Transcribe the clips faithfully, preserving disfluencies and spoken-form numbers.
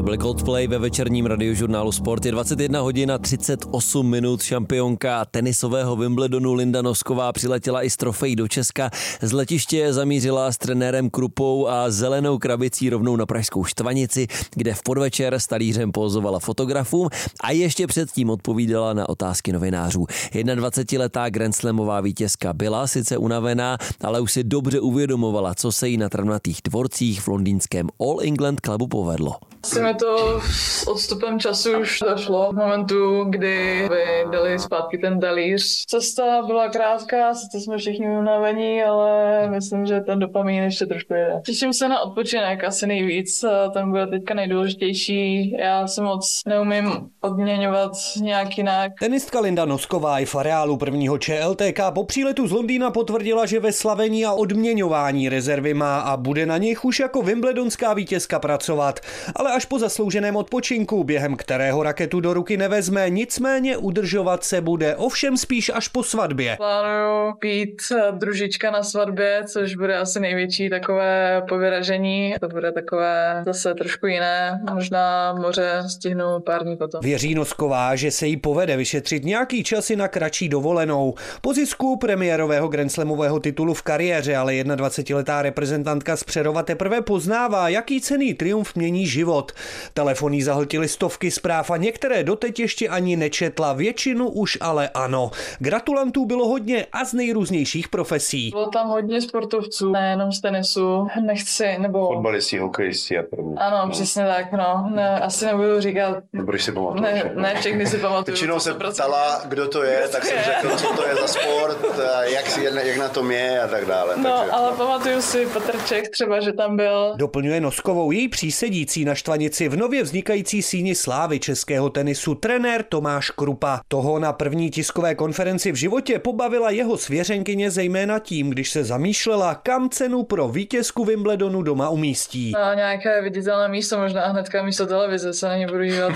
To byl Coldplay ve večerním radiožurnálu Sport. Je dvacet jedna hodin a třicet osm minut. Šampionka tenisového Wimbledonu Linda Nosková přiletěla i s trofejí do Česka. Z letiště zamířila s trenérem Krupou a zelenou krabicí rovnou na pražskou Štvanici, kde v podvečer s talířem pózovala fotografům a ještě předtím odpovídala na otázky novinářů. dvacetiletá grandslamová vítězka byla sice unavená, ale už si dobře uvědomovala, co se jí na travnatých dvorcích v londýnském All England Clubu povedlo. Asi mi to s odstupem času už došlo v momentu, kdy by dali zpátky ten talíř. Cesta byla krátká, sice jsme všichni unavení, ale myslím, že ten dopamin ještě trošku jede. Těším se na odpočinek asi nejvíc, ten bude teďka nejdůležitější. Já se moc neumím odměňovat nějak jinak. Tenistka Linda Nosková i v areálu prvního Č L T K po příletu z Londýna potvrdila, že ve slavení a odměňování rezervy má a bude na nich už jako wimbledonská vítězka pracovat, ale až po zaslouženém odpočinku, během kterého raketu do ruky nevezme, nicméně udržovat se bude, ovšem spíš až po svatbě. Plánuju být družička na svatbě, což bude asi největší takové povyražení. To bude takové zase trošku jiné, možná moře stihnu pár dní potom. Věří Nosková, že se jí povede vyšetřit nějaký časy na kratší dovolenou. Po zisku premiérového grandslamového titulu v kariéře ale dvacetijednoletá reprezentantka z Přerova teprve poznává, jaký cenný triumf mění život. Telefoní zahltily stovky zpráv a některé doteď ještě ani nečetla, většinu už ale ano. Gratulantů bylo hodně a z nejrůznějších profesí. Bylo tam hodně sportovců, nejenom z tenisu, nechci, nebo... Fotbalisti, hokejisti a první. Ano, no. Přesně tak, no. Ne, asi nebudu říkat... Nebudeš si pamatovat. Ne, ne, všechny si pamatuju. Většinou se ptala, kdo to je, tak jsem řekl, co to je za sport, jak, si, jak na tom je a tak dále. No, takže... ale pamatuju si Petrček třeba, že tam byl. Doplňuje Noskovou její přísedící na Štvanici v nově vznikající síni slávy českého tenisu trenér Tomáš Krupa. Toho na první tiskové konferenci v životě pobavila jeho svěřenkyně zejména tím, když se zamýšlela, kam cenu pro vítězku Wimbledonu doma umístí. Na nějaké viditelné místo, možná hnedka místo televize, se na ně budu dívat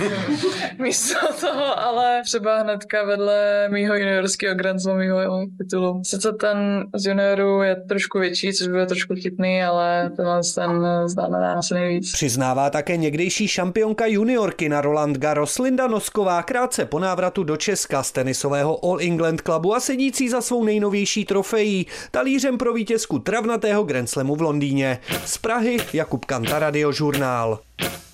místo toho, ale třeba hnedka vedle mýho juniorského grandslamového titulu. Sice ten z juniorů je trošku větší, což bude trošku chytný, ale tenhle ten znamená asi nejvíc. Přiznává také někdejší šampionka juniorky na Roland Garros Linda Nosková krátce po návratu do Česka z tenisového All England Clubu a sedící za svou nejnovější trofejí, talířem pro vítězku travnatého grandslamu v Londýně. Z Prahy Jakub Kanta, Radiožurnál.